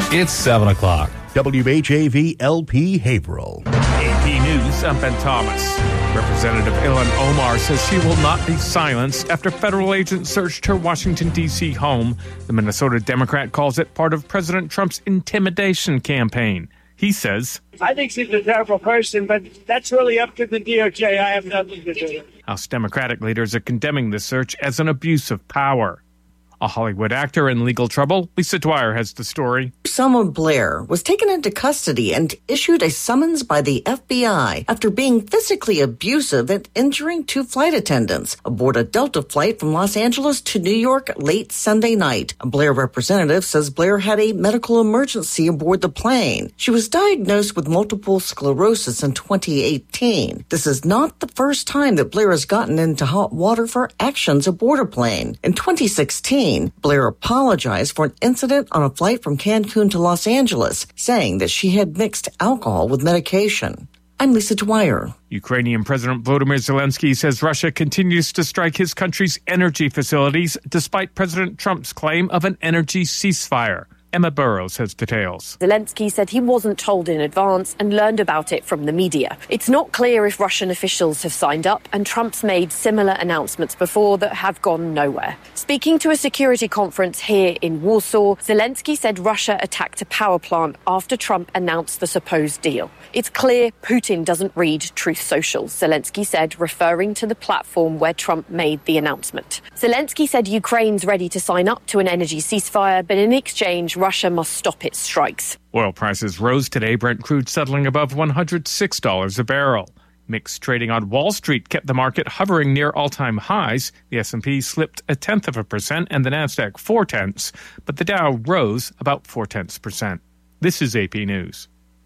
It's 7 o'clock. WHAV LP Haverhill. AP News, I'm Ben Thomas. Representative Ilhan Omar says she will not be silenced after federal agents searched her Washington, D.C. home. The Minnesota Democrat calls it part of President Trump's intimidation campaign. He says, I think she's a terrible person, but that's really up to the DOJ. I have nothing to do with it. House Democratic leaders are condemning the search as an abuse of power. A Hollywood actor in legal trouble. Lisa Dwyer has the story. Selma Blair was taken into custody and issued a summons by the FBI after being physically abusive and injuring two flight attendants aboard a Delta flight from Los Angeles to New York late Sunday night. A Blair representative says Blair had a medical emergency aboard the plane. She was diagnosed with multiple sclerosis in 2018. This is not the first time that Blair has gotten into hot water for actions aboard a plane. In 2016, Blair apologized for an incident on a flight from Cancun to Los Angeles, saying that she had mixed alcohol with medication. I'm Lisa Dwyer. Ukrainian President Volodymyr Zelensky says Russia continues to strike his country's energy facilities despite President Trump's claim of an energy ceasefire. Emma Burrows has details. Zelensky said he wasn't told in advance and learned about it from the media. It's not clear if Russian officials have signed up, and Trump's made similar announcements before that have gone nowhere. Speaking to a security conference here in Warsaw, Zelensky said Russia attacked a power plant after Trump announced the supposed deal. It's clear Putin doesn't read Truth Social, Zelensky said, referring to the platform where Trump made the announcement. Zelensky said Ukraine's ready to sign up to an energy ceasefire, but in exchange, Russia must stop its strikes. Oil prices rose today, Brent crude settling above $106 a barrel. Mixed trading on Wall Street kept the market hovering near all-time highs. The S&P slipped 0.1% and the Nasdaq 0.4%, but the Dow rose about 0.4%. This is AP News.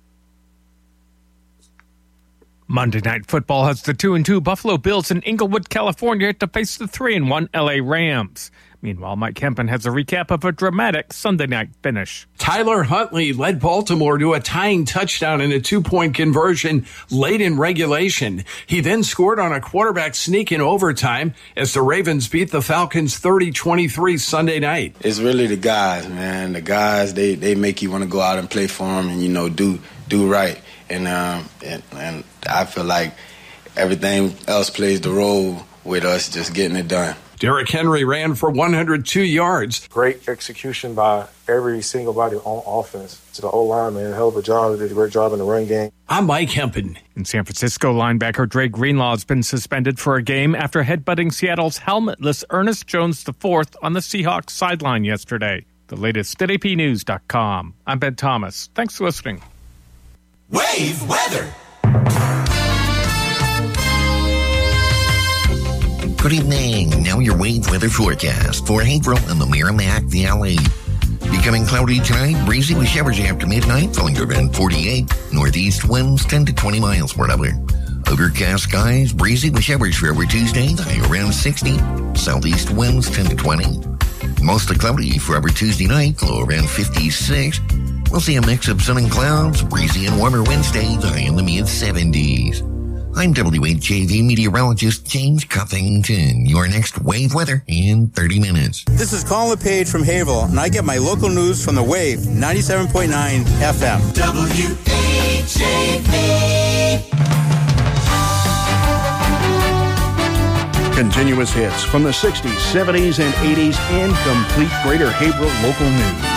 Monday Night Football has the 2-2 Buffalo Bills in Inglewood, California to face the 3-1 LA Rams. Meanwhile, Mike Kempen has a recap of a dramatic Sunday night finish. Tyler Huntley led Baltimore to a tying touchdown in a 2-point conversion late in regulation. He then scored on a quarterback sneak in overtime as the Ravens beat the Falcons 30-23 Sunday night. It's really the guys, man. The guys, they make you want to go out and play for them and, do right. And I feel like everything else plays the role with us just getting it done. Derrick Henry ran for 102 yards. Great execution by every single body on offense. To the O-line, man, hell of a job. They did a great job in the run game. I'm Mike Kempen. In San Francisco, linebacker Dre Greenlaw has been suspended for a game after headbutting Seattle's helmetless Ernest Jones IV on the Seahawks sideline yesterday. The latest at apnews.com. I'm Ben Thomas. Thanks for listening. Wave weather. Good evening. Now your wave weather forecast for Haverhill and the Merrimack Valley. Becoming cloudy tonight, breezy with showers after midnight, falling to around 48. Northeast winds 10 to 20 miles per hour. Overcast skies, breezy with showers for over Tuesday, high around 60. Southeast winds 10 to 20. Mostly cloudy for over Tuesday night, low around 56. We'll see a mix of sun and clouds, breezy and warmer Wednesdays, high in the mid-70s. I'm WHAV meteorologist James Cuffington. Your next wave weather in 30 minutes. This is Colin LePage from Haverhill, and I get my local news from the Wave 97.9 FM. WHAV. Continuous hits from the 60s, 70s, and 80s and complete Greater Haverhill local news.